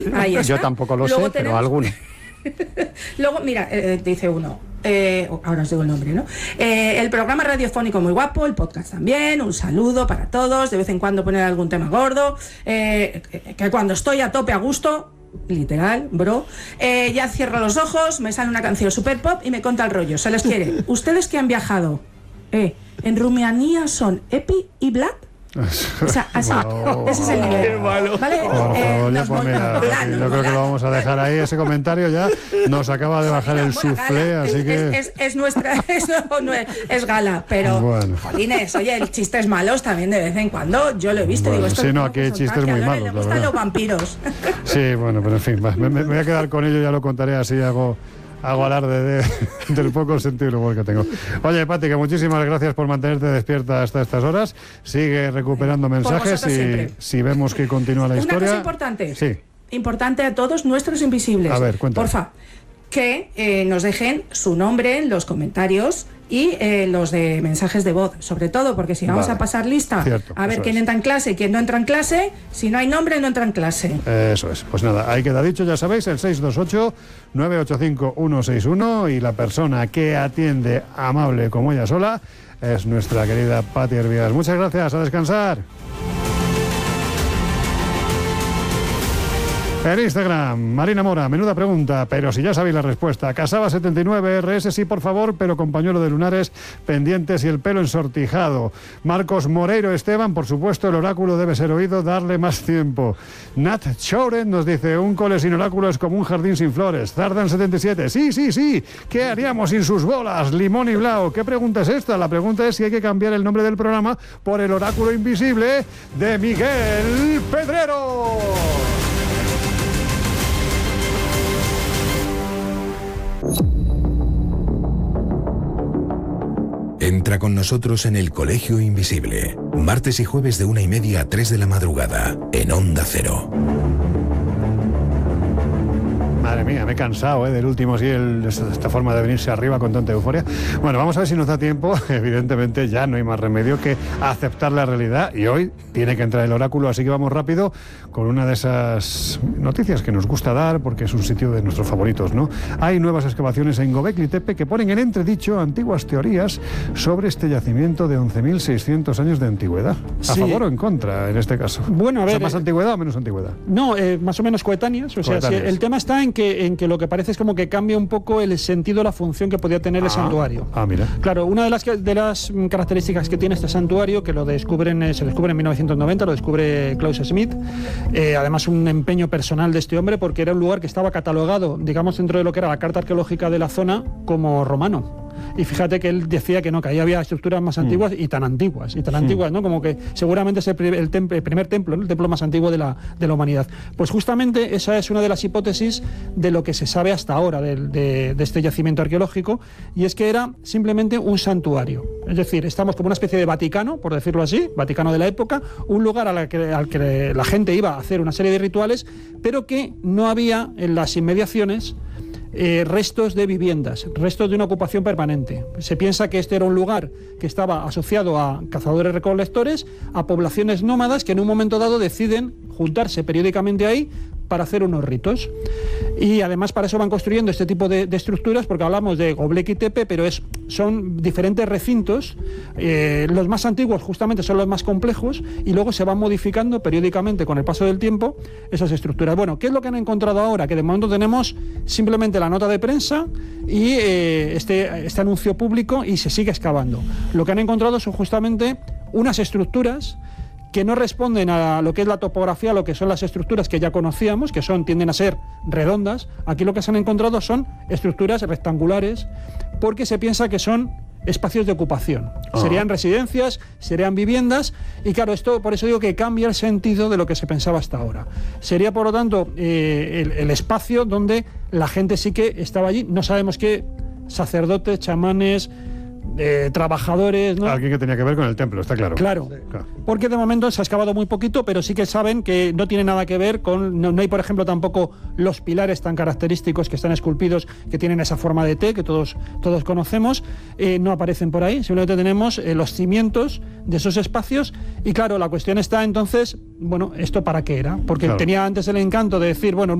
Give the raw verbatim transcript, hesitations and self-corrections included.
Ahí está. Yo tampoco lo Luego sé, tenemos... pero alguno. Luego, mira, eh, dice uno, eh, ahora os digo el nombre, ¿no? Eh, el programa radiofónico muy guapo, el podcast también, un saludo para todos, de vez en cuando poner algún tema gordo, eh, que, que cuando estoy a tope a gusto, literal, bro, eh, ya cierro los ojos, me sale una canción super pop y me conta el rollo, se les quiere. Ustedes que han viajado, eh, en Rumanía son Epi y Vlad. O sea, así, No. ese es el nivel. Qué malo. ¿Vale? Por favor, Eh, ya, nos pues mira, mola, yo nos creo que mola. lo vamos a dejar ahí, ese comentario ya nos acaba de bajar el Bueno, soufflé, gala, así es, que... es, es, es nuestra, es, no, es, es gala, pero, Bueno. jolines, oye, el chistes malos también de vez en cuando, yo lo he visto, Bueno, digo, esto sí, es no, como aquí hay que son chistes tan- que muy a Lola malos, le la gustan verdad. los vampiros. Sí, bueno, pero en fin, va, me, me voy a quedar con ello, ya lo contaré así, hago... Hago alarde de, del poco sentido del humor que tengo. Oye, Pati, que muchísimas gracias por mantenerte despierta hasta estas horas. Sigue recuperando mensajes y si vemos que continúa la Una historia... cosa importante. Sí. Importante a todos nuestros invisibles. A ver, cuéntame. Porfa, que eh, nos dejen su nombre en los comentarios y eh, los de mensajes de voz, sobre todo, porque si vamos Vale. a pasar lista, Cierto, a ver eso quién es. entra en clase y quién no entra en clase, si no hay nombre, no entra en clase. Eso es. Pues nada, ahí queda dicho, ya sabéis, el seis dos ocho, nueve ocho cinco, uno seis uno y la persona que atiende amable como ella sola es nuestra querida Pati Hervías. Muchas gracias, a descansar. En Instagram, Marina Mora, menuda pregunta, pero si ya sabéis la respuesta. Casaba setenta y nueve, R S sí por favor, pero con pañuelo de lunares pendientes y el pelo ensortijado. Marcos Moreiro Esteban, por supuesto, el oráculo debe ser oído, darle más tiempo. Nat Choren nos dice, un cole sin oráculo es como un jardín sin flores. Zardan setenta y siete, sí, sí, sí, ¿qué haríamos sin sus bolas? Limón y Blau, ¿qué pregunta es esta? La pregunta es si hay que cambiar el nombre del programa por el oráculo invisible de Miguel Pedrero. Entra con nosotros en el Colegio Invisible, martes y jueves de una y media a tres de la madrugada, en Onda Cero. Madre mía, me he cansado ¿eh? del último, sí, el, esta forma de venirse arriba con tanta euforia. Bueno, vamos a ver si nos da tiempo. Evidentemente ya no hay más remedio que aceptar la realidad y hoy tiene que entrar el oráculo, así que vamos rápido con una de esas noticias que nos gusta dar porque es un sitio de nuestros favoritos, ¿no? Hay nuevas excavaciones en Göbekli Tepe que ponen en entredicho antiguas teorías sobre este yacimiento de once mil seiscientos años de antigüedad. ¿A Sí. favor o en contra en este caso? Bueno, a O sea, ver, ¿más eh, antigüedad o menos antigüedad? No, eh, más o menos coetáneas. O sea, Coetáneas. si el tema está en que, en que lo que parece es como que cambia un poco el sentido, la función que podía tener el Ah. santuario. Ah, mira. Claro, una de las, que- de las mm, características que tiene este santuario, que lo descubren, eh, se descubre en mil novecientos noventa, lo descubre Klaus Schmidt, eh, además un empeño personal de este hombre, porque era un lugar que estaba catalogado, digamos, dentro de lo que era la carta arqueológica de la zona, como romano. Y fíjate que él decía que no, que ahí había estructuras más antiguas y tan antiguas, y tan antiguas, ¿no? Como que seguramente es el, pri- el, tem- el primer templo, ¿no? El templo más antiguo de la, de la humanidad. Pues justamente esa es una de las hipótesis de lo que se sabe hasta ahora del- de, de este yacimiento arqueológico, y es que era simplemente un santuario. Es decir, estamos como una especie de Vaticano, por decirlo así, Vaticano de la época, un lugar a la que, al que la gente iba a hacer una serie de rituales, pero que no había en las inmediaciones Eh, restos de viviendas, restos de una ocupación permanente. Se piensa que este era un lugar que estaba asociado a cazadores recolectores, a poblaciones nómadas que en un momento dado deciden juntarse periódicamente ahí para hacer unos ritos. Y además para eso van construyendo este tipo de, de estructuras, porque hablamos de Göbekli Tepe, pero es, son diferentes recintos. Eh, los más antiguos justamente son los más complejos y luego se van modificando periódicamente con el paso del tiempo esas estructuras. Bueno, ¿qué es lo que han encontrado ahora? Que de momento tenemos simplemente la nota de prensa y eh, este, este anuncio público, y se sigue excavando. Lo que han encontrado son justamente unas estructuras que no responden a lo que es la topografía, a lo que son las estructuras que ya conocíamos, que son tienden a ser redondas. Aquí lo que se han encontrado son estructuras rectangulares, porque se piensa que son espacios de ocupación. Ah. Serían residencias, serían viviendas, y claro, esto por eso digo que cambia el sentido de lo que se pensaba hasta ahora. Sería, por lo tanto, eh, el, el espacio donde la gente sí que estaba allí. No sabemos qué sacerdotes, chamanes, eh, trabajadores, ¿no? Alguien que tenía que ver con el templo, está claro. Claro, Claro. porque de momento se ha excavado muy poquito, pero sí que saben que no tiene nada que ver con, no, no hay por ejemplo tampoco los pilares tan característicos que están esculpidos, que tienen esa forma de T, que todos, todos conocemos, eh, no aparecen por ahí, simplemente tenemos eh, los cimientos de esos espacios, y claro, la cuestión está entonces, bueno, ¿esto para qué era? Porque Claro. tenía antes el encanto de decir, bueno,